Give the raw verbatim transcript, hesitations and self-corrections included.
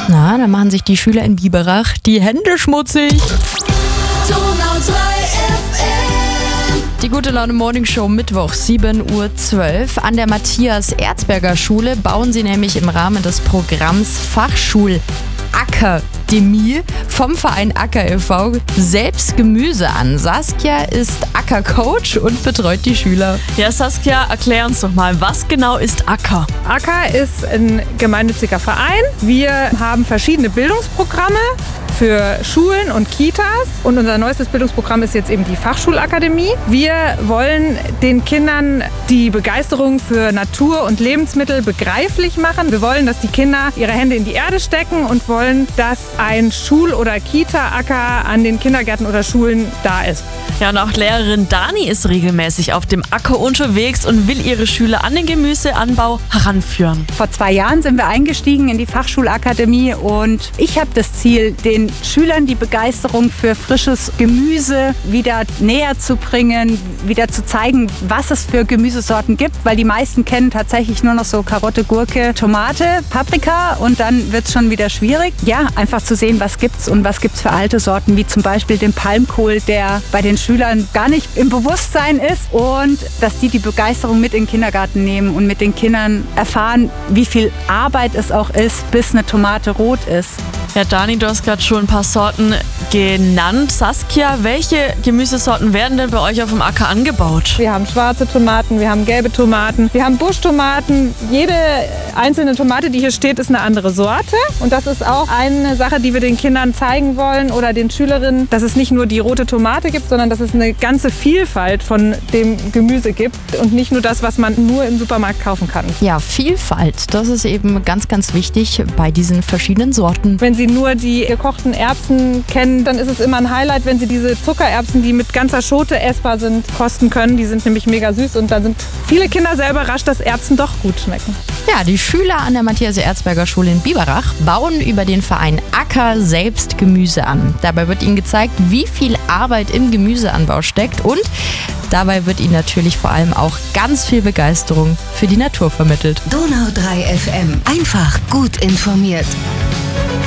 Na, dann machen sich die Schüler in Biberach die Hände schmutzig. Die Gute Laune Morning Show Mittwoch, sieben Uhr zwölf. An der Matthias-Erzberger-Schule bauen sie nämlich im Rahmen des Programms Fachschul-Akademie vom Verein Acker e V selbst Gemüse an. Saskia ist Acker-Coach und betreut die Schüler. Ja, Saskia, erklär uns doch mal, was genau ist Acker? Acker ist ein gemeinnütziger Verein. Wir haben verschiedene Bildungsprogramme für Schulen und Kitas und unser neuestes Bildungsprogramm ist jetzt eben die Fachschulakademie. Wir wollen den Kindern die Begeisterung für Natur und Lebensmittel begreiflich machen. Wir wollen, dass die Kinder ihre Hände in die Erde stecken und wollen, dass ein Schul- oder Kita-Acker an den Kindergärten oder Schulen da ist. Ja, und auch Lehrerin Dani ist regelmäßig auf dem Acker unterwegs und will ihre Schüler an den Gemüseanbau heranführen. Vor zwei Jahren sind wir eingestiegen in die Fachschulakademie und ich habe das Ziel, den Schülern die Begeisterung für frisches Gemüse wieder näher zu bringen, wieder zu zeigen, was es für Gemüsesorten gibt, weil die meisten kennen tatsächlich nur noch so Karotte, Gurke, Tomate, Paprika und dann wird es schon wieder schwierig. Ja, einfach zu sehen, was gibt's und was gibt's für alte Sorten, wie zum Beispiel den Palmkohl, der bei den Schülern gar nicht im Bewusstsein ist und dass die die Begeisterung mit in den Kindergarten nehmen und mit den Kindern erfahren, wie viel Arbeit es auch ist, bis eine Tomate rot ist. Ja, Dani, du hast gerade schon ein paar Sorten genannt. Saskia, welche Gemüsesorten werden denn bei euch auf dem Acker angebaut? Wir haben schwarze Tomaten, wir haben gelbe Tomaten, wir haben Buschtomaten. Jede einzelne Tomate, die hier steht, ist eine andere Sorte. Und das ist auch eine Sache, die wir den Kindern zeigen wollen oder den Schülerinnen, dass es nicht nur die rote Tomate gibt, sondern dass es eine ganze Vielfalt von dem Gemüse gibt und nicht nur das, was man nur im Supermarkt kaufen kann. Ja, Vielfalt, das ist eben ganz, ganz wichtig bei diesen verschiedenen Sorten. Wenn Sie nur die gekochten Erbsen kennen, dann ist es immer ein Highlight, wenn Sie diese Zuckererbsen, die mit ganzer Schote essbar sind, kosten können. Die sind nämlich mega süß und da sind viele Kinder sehr überrascht, dass Erbsen doch gut schmecken. Ja, die Schüler an der Matthias-Erzberger-Schule in Biberach bauen über den Verein Acker selbst Gemüse an. Dabei wird ihnen gezeigt, wie viel Arbeit im Gemüseanbau steckt und dabei wird ihnen natürlich vor allem auch ganz viel Begeisterung für die Natur vermittelt. Donau drei F M. Einfach gut informiert.